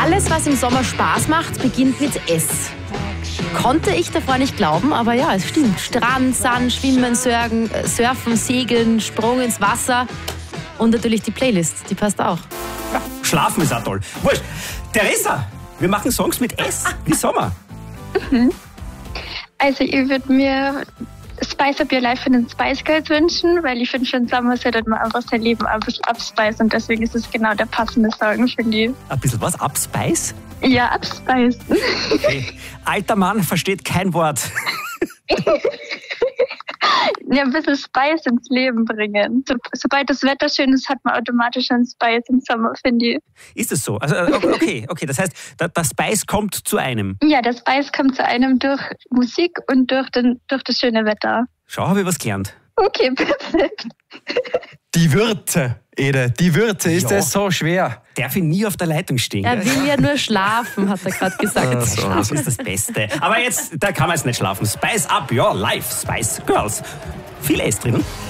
Alles, was im Sommer Spaß macht, beginnt mit S. Konnte ich davor nicht glauben, aber ja, es stimmt. Strand, Sand, Schwimmen, Surfen, Segeln, Sprung ins Wasser und natürlich die Playlist, die passt auch. Ja, schlafen ist auch toll. Wurscht. Theresa, wir machen Songs mit S, wie Sommer. Also ich würde mir Spice Up Your Life von den Spice Girls wünschen, weil ich finde, für den Sommer sollte man einfach sein Leben ein bisschen abspice und deswegen ist es genau der passende Song, finde ich. Ein bisschen was? Abspice? Ja, abspice. Okay. Alter Mann versteht kein Wort. Ja, ein bisschen Spice ins Leben bringen. Sobald das Wetter schön ist, hat man automatisch einen Spice im Sommer, finde ich. Ist es so? Also, okay. Das heißt, der Spice kommt zu einem. Ja, der Spice kommt zu einem durch Musik und durch das schöne Wetter. Schau, habe ich was gelernt. Okay, perfekt. Die Würze, Ede, die Würze, ist das so schwer? Darf ich nie auf der Leitung stehen. Er gell? will ja nur schlafen, hat er gerade gesagt. Schlafen ist das Beste. Aber jetzt, da kann man jetzt nicht schlafen. Spice Up Your Life, Spice Girls. Viel S drin.